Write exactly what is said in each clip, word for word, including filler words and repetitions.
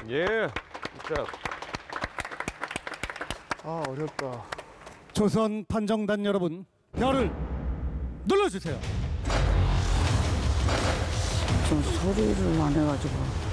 예. 자. 아 어렵다. 조선 판정단 여러분, 별을 눌러주세요. 좀 소리를 안 해가지고.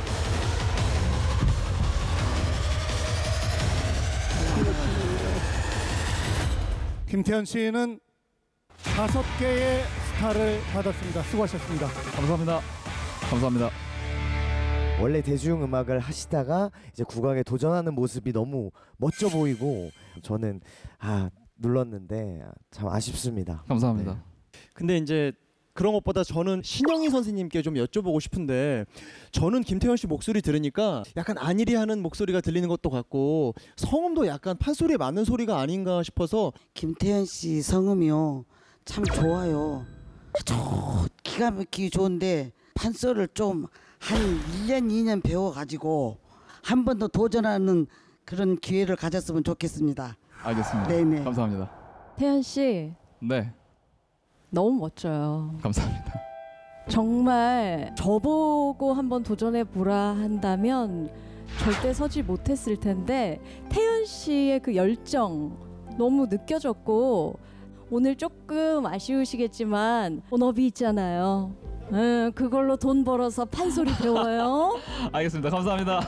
김태현 씨는 다섯 개의 스타를 받았습니다. 수고하셨습니다. 감사합니다. 감사합니다. 원래 대중음악을 하시다가 이제 국악에 도전하는 모습이 너무 멋져 보이고 저는 아 눌렀는데 참 아쉽습니다. 감사합니다. 네. 근데 이제 그런 것보다 저는 신영희 선생님께 좀 여쭤보고 싶은데, 저는 김태현 씨 목소리 들으니까 약간 안일이하는 목소리가 들리는 것도 같고 성음도 약간 판소리에 맞는 소리가 아닌가 싶어서. 김태현 씨 성음이요 참 좋아요. 아주 기가 막히게 좋은데 판소리를 좀 한 일 년 이 년 배워가지고 한 번 더 도전하는 그런 기회를 가졌으면 좋겠습니다. 알겠습니다. 네네. 감사합니다. 태연 씨 네. 너무 멋져요. 감사합니다. 정말 저보고 한번 도전해 보라 한다면 절대 서지 못했을 텐데 태연 씨의 그 열정 너무 느껴졌고, 오늘 조금 아쉬우시겠지만 본업이 있잖아요. 음, 그걸로 돈 벌어서 판소리 배워요. 알겠습니다. 감사합니다.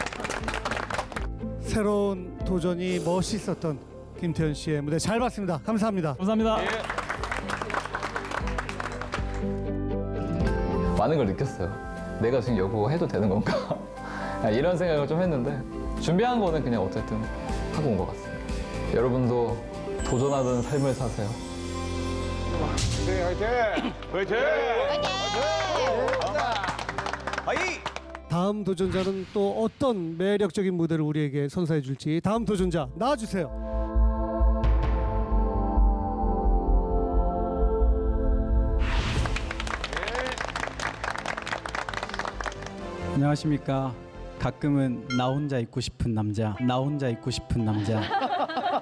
새로운 도전이 멋있었던 김태현 씨의 무대 잘 봤습니다. 감사합니다. 감사합니다. 예. 많은 걸 느꼈어요. 내가 지금 여고 해도 되는 건가? 이런 생각을 좀 했는데 준비한 거는 그냥 어쨌든 하고 온 것 같습니다. 여러분도 도전하던 삶을 사세요. 네, 화이팅! 화이팅! 화이팅! 다음 도전자는 또 어떤 매력적인 무대를 우리에게 선사해 줄지, 다음 도전자 나와주세요. 안녕하십니까. 가끔은 나 혼자 있고 싶은 남자, 나 혼자 있고 싶은 남자